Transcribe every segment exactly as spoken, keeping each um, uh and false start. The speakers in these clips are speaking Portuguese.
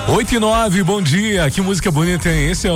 oito e nove, bom dia, que música bonita, hein? Esse é o,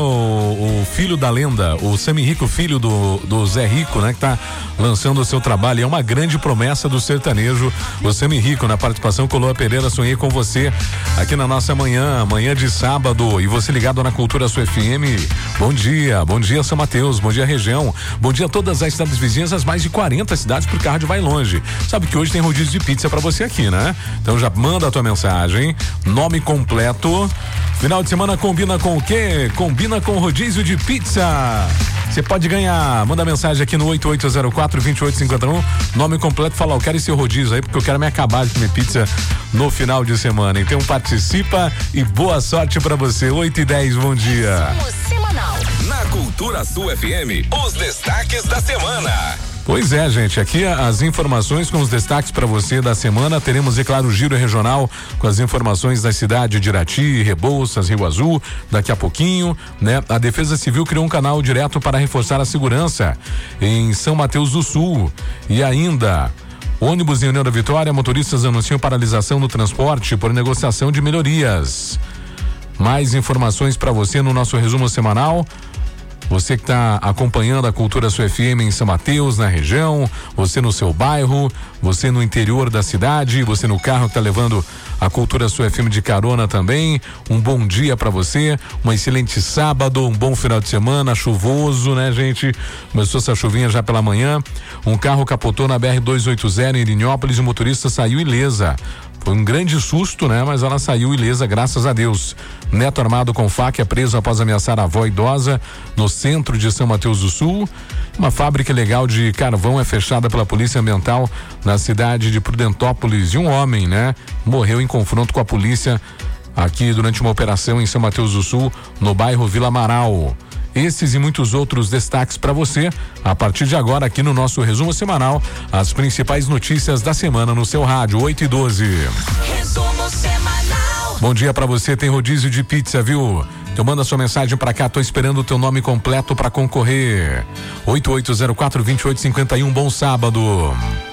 o filho da lenda, o Sami Rico, filho do, do Zé Rico, né? Que tá lançando o seu trabalho, e é uma grande promessa do sertanejo, o Sami Rico, na participação com Loa Pereira, Sonhei com Você, aqui na nossa manhã, manhã de sábado, e você ligado na Cultura Sua F M, bom dia, bom dia São Mateus, bom dia região, bom dia a todas as cidades vizinhas, as mais de quarenta cidades, porque a rádio vai longe, sabe que hoje tem rodízio de pizza pra você aqui, né? Então já manda a tua mensagem, nome completo, final de semana combina com o quê? Combina com rodízio de pizza. Você pode ganhar, manda mensagem aqui no oito oito zero quatro, dois oito cinco um, nome completo, fala, eu quero esse rodízio aí, porque eu quero me acabar de comer pizza no final de semana. Então participa e boa sorte pra você. oito e dez, bom dia. Semanal. Na Cultura Sua F M, os destaques da semana. Pois é, gente, aqui as informações com os destaques para você da semana. Teremos, é claro, o giro regional com as informações da cidade de Irati, Rebouças, Rio Azul, daqui a pouquinho, né? A Defesa Civil criou um canal direto para reforçar a segurança em São Mateus do Sul. E ainda, ônibus em União da Vitória, motoristas anunciam paralisação no transporte por negociação de melhorias. Mais informações para você no nosso resumo semanal. Você que está acompanhando a Cultura Sua F M em São Mateus, na região, você no seu bairro, você no interior da cidade, você no carro que está levando a Cultura Sua F M de carona também. Um bom dia para você, um excelente sábado, um bom final de semana, chuvoso, né, gente? Começou essa chuvinha já pela manhã. Um carro capotou na B R duzentos e oitenta em Irinhópolis e o motorista saiu ilesa. Foi um grande susto, né? Mas ela saiu ilesa, graças a Deus. Neto armado com faca é preso após ameaçar a avó idosa no centro de São Mateus do Sul. Uma fábrica ilegal de carvão é fechada pela Polícia Ambiental na cidade de Prudentópolis. E um homem, né? Morreu em confronto com a polícia aqui durante uma operação em São Mateus do Sul, no bairro Vila Amaral. Esses e muitos outros destaques para você a partir de agora aqui no nosso resumo semanal, as principais notícias da semana no seu rádio, oito e doze. Resumo semanal. Bom dia para você, tem rodízio de pizza, viu? Então manda sua mensagem para cá, tô esperando o teu nome completo para concorrer. oito oito zero quatro, dois oito cinco um, bom sábado.